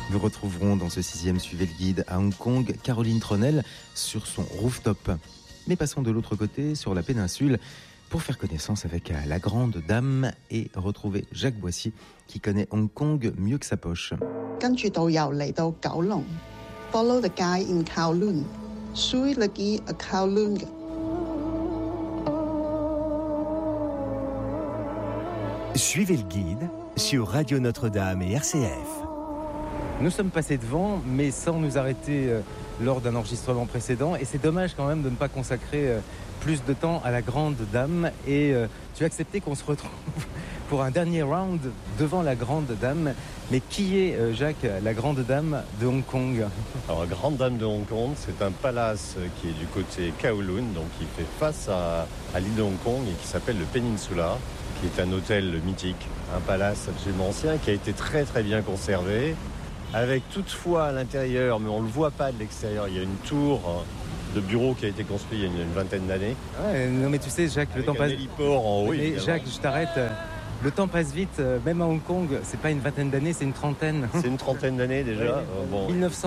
Nous retrouverons dans ce 6e Suivez le Guide à Hong Kong Caroline Tronel sur son rooftop. Mais passons de l'autre côté, sur la péninsule, pour faire connaissance avec la grande dame et retrouver Jacques Boissier qui connaît Hong Kong mieux que sa poche. 跟住導遊嚟到九龍 ，follow the guy in Kowloon， suivre le guide à Kowloon。 Suivez le guide sur Radio Notre-Dame et RCF. Nous sommes passés devant, mais sans nous arrêter lors d'un enregistrement précédent. Et c'est dommage quand même de ne pas consacrer plus de temps à la grande dame. Et tu as accepté qu'on se retrouve pour un dernier round devant la grande dame. Mais qui est, Jacques, la grande dame de Hong Kong ? Alors, la grande dame de Hong Kong, c'est un palace qui est du côté Kowloon, donc qui fait face à l'île de Hong Kong et qui s'appelle le Peninsula, qui est un hôtel mythique, un palace absolument ancien qui a été très très bien conservé. Avec toutefois à l'intérieur, mais on ne le voit pas de l'extérieur, il y a une tour de bureau qui a été construite il y a une vingtaine d'années. Ouais, non mais tu sais Jacques, le temps passe... un héliport en haut, mais Jacques, je t'arrête, le temps passe vite, même à Hong Kong, c'est pas une vingtaine d'années, c'est une trentaine. C'est une trentaine d'années déjà. Bon.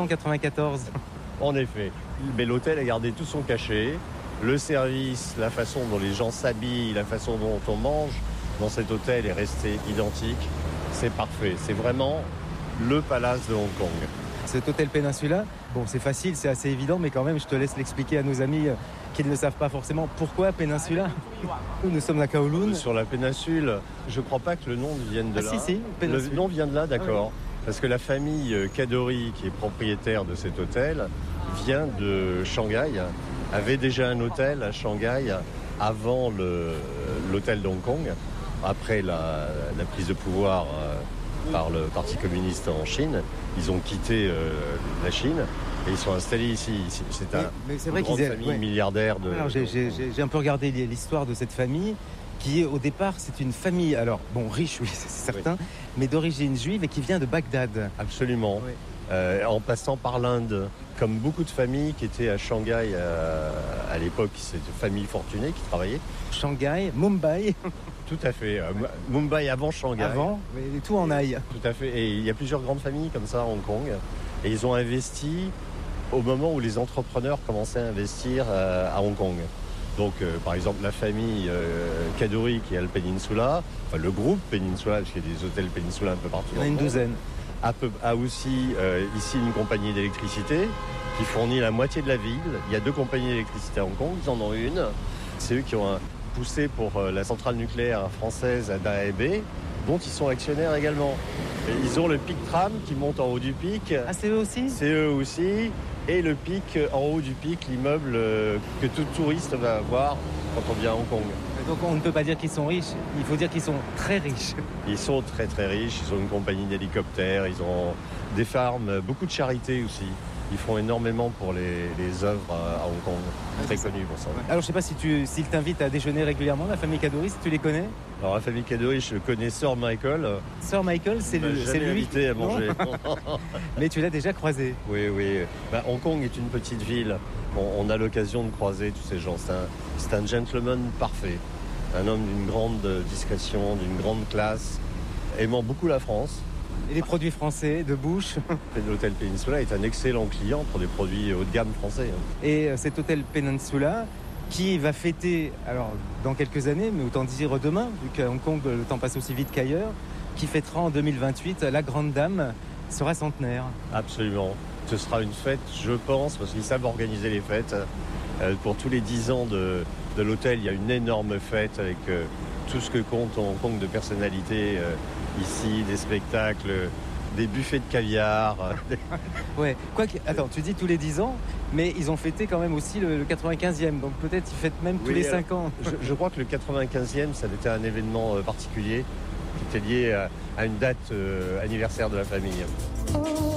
1994. En effet, mais l'hôtel a gardé tout son cachet, le service, la façon dont les gens s'habillent, la façon dont on mange dans cet hôtel est resté identique. C'est parfait, c'est vraiment le palace de Hong Kong. Cet hôtel Peninsula, bon c'est facile, c'est assez évident, mais quand même je te laisse l'expliquer à nos amis qui ne le savent pas forcément. Pourquoi Peninsula ? Nous sommes à Kowloon. Sur la péninsule, je ne crois pas que le nom vienne de là. Si, le nom vient de là, d'accord. Ah, oui. Parce que la famille Kadori, qui est propriétaire de cet hôtel, vient de Shanghai, avait déjà un hôtel à Shanghai avant l'hôtel de Hong Kong, après la prise de pouvoir par le Parti communiste en Chine. Ils ont quitté la Chine et ils sont installés ici. C'est une grande famille milliardaire. Alors, j'ai un peu regardé l'histoire de cette famille qui est au départ, c'est une famille, alors bon, riche, oui, c'est certain, oui, mais d'origine juive et qui vient de Bagdad. Absolument. Oui. En passant par l'Inde, comme beaucoup de familles qui étaient à Shanghai à l'époque, c'est une famille fortunée qui travaillait. Shanghai, Mumbai. Tout à fait. Mumbai avant Shanghai. Avant, mais tout en aille. Tout à fait. Et il y a plusieurs grandes familles comme ça à Hong Kong. Et ils ont investi au moment où les entrepreneurs commençaient à investir à Hong Kong. Donc, par exemple, la famille Kadori qui est à le Peninsula, enfin le groupe Peninsula, parce qu'il y a des hôtels Peninsula un peu partout. Il y en a une douzaine. A aussi ici une compagnie d'électricité qui fournit la moitié de la ville. Il y a 2 compagnies d'électricité à Hong Kong, ils en ont une. C'est eux qui ont poussé pour la centrale nucléaire française à Daya Bay, dont ils sont actionnaires également. Et ils ont le Pic Tram qui monte en haut du pic. Ah, c'est eux aussi ? C'est eux aussi. Et le pic, en haut du pic, l'immeuble que tout touriste va voir quand on vient à Hong Kong. Donc on ne peut pas dire qu'ils sont riches, il faut dire qu'ils sont très riches. Ils sont très très riches, ils ont une compagnie d'hélicoptères, ils ont des farms, beaucoup de charité aussi. Ils font énormément pour les œuvres à Hong Kong, très connus pour ça. Alors je ne sais pas s'ils t'invitent à déjeuner régulièrement, la famille Kadori, si tu les connais ? Alors la famille Kadori, je connais Sir Michael. Sir Michael, c'est lui invité à manger. Mais tu l'as déjà croisé ? Oui. Hong Kong est une petite ville. On a l'occasion de croiser tous ces gens. C'est un gentleman parfait. Un homme d'une grande discrétion, d'une grande classe, aimant beaucoup la France. Et les produits français de bouche. L'hôtel Peninsula est un excellent client pour des produits haut de gamme français. Et cet hôtel Peninsula qui va fêter, alors dans quelques années, mais autant dire demain, vu qu'à Hong Kong le temps passe aussi vite qu'ailleurs, qui fêtera en 2028, la grande dame sera centenaire. Absolument. Ce sera une fête, je pense, parce qu'ils savent organiser les fêtes. Pour tous les 10 ans de l'hôtel, il y a une énorme fête avec tout ce que compte Hong Kong de personnalité ici, des spectacles, des buffets de caviar. Ouais, attends, tu dis tous les 10 ans, mais ils ont fêté quand même aussi le 95e, donc peut-être ils fêtent même tous les 5 ans. Je crois que le 95e, ça avait été un événement particulier qui était lié à une date anniversaire de la famille.